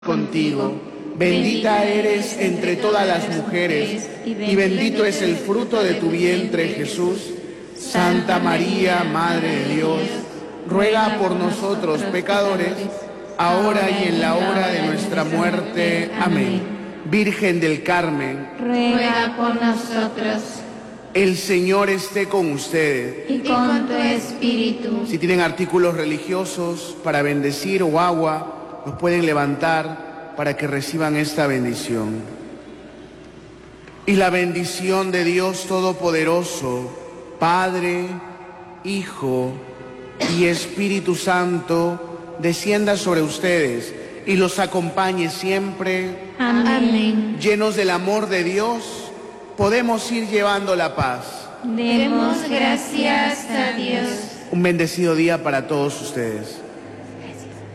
contigo. Bendita eres entre todas las mujeres, y bendito es el fruto de tu vientre, Jesús. Santa María, Madre de Dios, ruega por nosotros pecadores, ahora y en la hora de nuestra muerte. Amén. Virgen del Carmen, ruega por nosotros. El Señor esté con ustedes. Y con tu espíritu. Si tienen artículos religiosos para bendecir o agua, los pueden levantar para que reciban esta bendición. Y la bendición de Dios Todopoderoso, Padre, Hijo y Espíritu Santo, descienda sobre ustedes y los acompañe siempre. Amén. Llenos del amor de Dios, podemos ir llevando la paz. Demos gracias a Dios. Un bendecido día para todos ustedes.